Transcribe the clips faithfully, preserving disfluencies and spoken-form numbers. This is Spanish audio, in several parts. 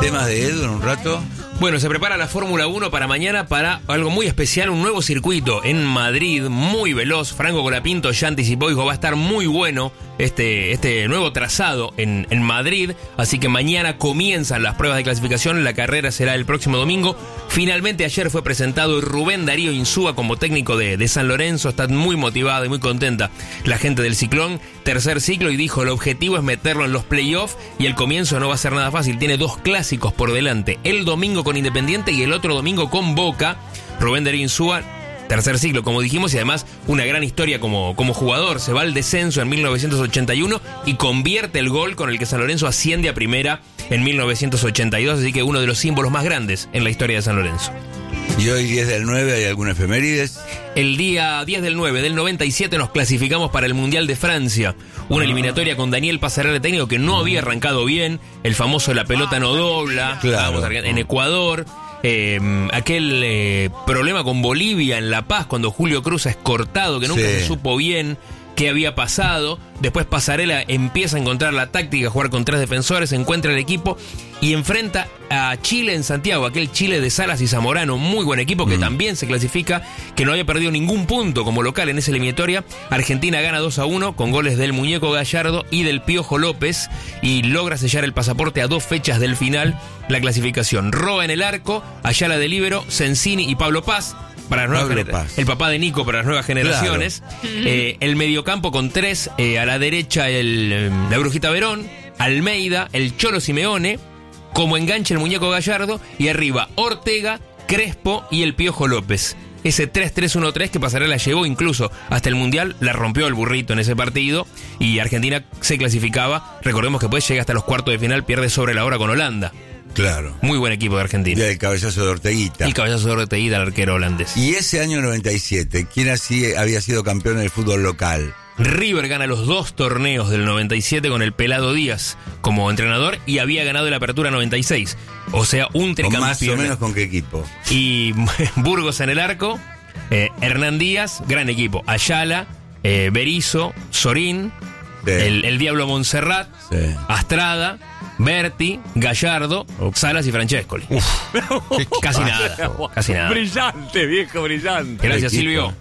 Temas de Edu en un rato. Bueno, se prepara la Fórmula uno para mañana para algo muy especial, un nuevo circuito en Madrid, muy veloz. Franco Colapinto ya anticipó, dijo, va a estar muy bueno este, este nuevo trazado en, en Madrid. Así que mañana comienzan las pruebas de clasificación, la carrera será el próximo domingo. Finalmente ayer fue presentado Rubén Darío Insúa como técnico de, de San Lorenzo. Está muy motivada y muy contenta la gente del Ciclón. Tercer ciclo y dijo, el objetivo es meterlo en los playoffs y el comienzo no va a ser nada fácil. Tiene dos clásicos por delante, el domingo con Independiente y el otro domingo con Boca. Rubén Darío Insúa, tercer ciclo, como dijimos, y además una gran historia como, como jugador. Se va al descenso en mil novecientos ochenta y uno y convierte el gol con el que San Lorenzo asciende a primera en mil novecientos ochenta y dos, así que uno de los símbolos más grandes en la historia de San Lorenzo. ¿Y hoy diez del nueve hay alguna efemérides? El día diez del nueve del noventa y siete nos clasificamos para el Mundial de Francia. Una eliminatoria con Daniel Pasarela técnico que no había arrancado bien. El famoso la pelota no dobla. Claro. Vamos en Ecuador. Eh, aquel eh, problema con Bolivia en La Paz cuando Julio Cruz es cortado, que nunca Sí. se supo bien qué había pasado. Después Pasarela empieza a encontrar la táctica, jugar con tres defensores, encuentra el equipo y enfrenta a Chile en Santiago, aquel Chile de Salas y Zamorano, muy buen equipo que mm. también se clasifica, que no había perdido ningún punto como local en esa eliminatoria. Argentina gana dos a uno con goles del Muñeco Gallardo y del Piojo López y logra sellar el pasaporte a dos fechas del final, la clasificación. Roa en el arco, Ayala de líbero, Sensini y Pablo Paz. Para las nuevas gener- el papá de Nico para las nuevas generaciones. Claro. Eh, el mediocampo con tres, eh, a la derecha el, eh, la Brujita Verón, Almeida, el Cholo Simeone, como enganche el Muñeco Gallardo, y arriba Ortega, Crespo y el Piojo López. Ese tres tres uno tres que Pasarela llevó incluso hasta el Mundial, la rompió el burrito en ese partido y Argentina se clasificaba. Recordemos que después llega hasta los cuartos de final, pierde sobre la hora con Holanda. Claro. Muy buen equipo de Argentina. Y el cabezazo de Orteguita. El cabezazo de Orteguita, el arquero holandés. Y ese año noventa y siete, ¿quién así había sido campeón del fútbol local? River gana los dos torneos del noventa y siete con el Pelado Díaz como entrenador y había ganado la Apertura noventa y seis. O sea, un tricampeón. ¿Más o menos con qué equipo? Y Burgos en el arco, eh, Hernán Díaz, gran equipo. Ayala, eh, Berizzo, Sorín, sí. el, el Diablo Montserrat, sí. Astrada, Berti, Gallardo, Ups. Salas y Francescoli. Uf. Casi nada, casi nada. Brillante, viejo, brillante. Gracias, Silvio.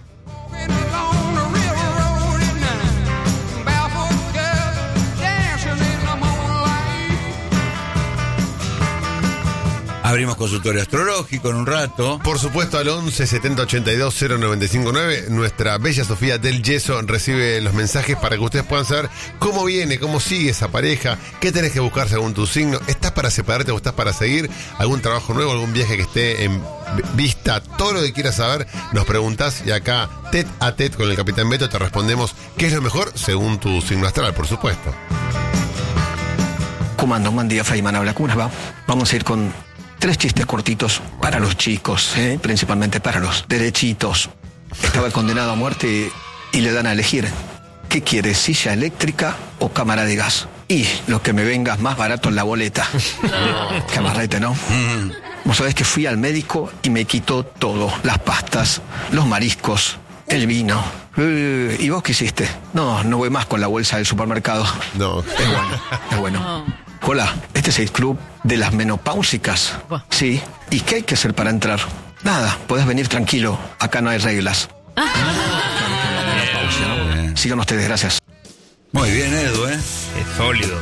Abrimos consultorio astrológico en un rato. Por supuesto, al once setenta ochenta y dos cero noventa y cinco nueve, nuestra bella Sofía del Yeso recibe los mensajes para que ustedes puedan saber cómo viene, cómo sigue esa pareja, qué tenés que buscar según tu signo. ¿Estás para separarte o estás para seguir? ¿Algún trabajo nuevo, algún viaje que esté en vista? Todo lo que quieras saber, nos preguntás y acá, tet a tet con el Capitán Beto, te respondemos qué es lo mejor según tu signo astral, por supuesto. ¿Cómo ando? Buen día, Feynman habla. ¿Cómo va? Vamos a ir con tres chistes cortitos para los chicos, ¿eh? Principalmente para los derechitos. Estaba condenado a muerte y, y le dan a elegir. ¿Qué quiere, silla eléctrica o cámara de gas? Y lo que me venga más barato en la boleta. No. Qué amarrete, ¿no? Mm. Vos sabés que fui al médico y me quitó todo. Las pastas, los mariscos, el vino. Uh, ¿Y vos qué hiciste? No, no voy más con la bolsa del supermercado. No. Es bueno, es bueno. No. Hola, este es el club de las menopáusicas. Sí. ¿Y qué hay que hacer para entrar? Nada, podés venir tranquilo. Acá no hay reglas. Ah. Bien. Sigan ustedes, gracias. Muy bien, Edu, ¿eh? Es sólido.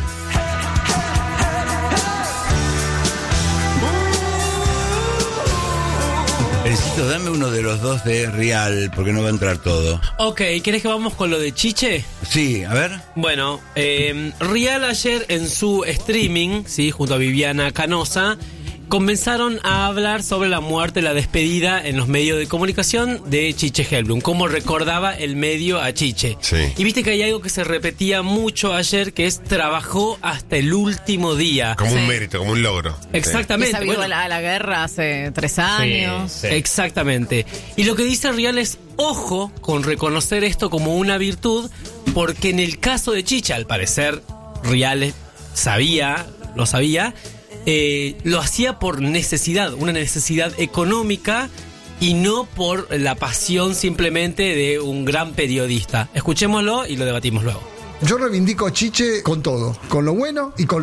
Necesito, dame uno de los dos de Real, porque no va a entrar todo. Ok, ¿querés que vamos con lo de Chiche? Sí, a ver. Bueno, eh, Real ayer en su streaming, sí, junto a Viviana Canosa, comenzaron a hablar sobre la muerte, la despedida en los medios de comunicación de Chiche Helblum, cómo recordaba el medio a Chiche. Sí. Y viste que hay algo que se repetía mucho ayer, que es trabajó hasta el último día. Como sí. un mérito, como un logro. Exactamente. Que bueno, a la, la guerra hace tres años. Sí, sí. Exactamente. Y lo que dice Real es, ojo con reconocer esto como una virtud, porque en el caso de Chiche, al parecer, Real sabía, lo sabía, Eh, lo hacía por necesidad, una necesidad económica y no por la pasión simplemente de un gran periodista. Escuchémoslo y lo debatimos luego. Yo reivindico a Chiche con todo, con lo bueno y con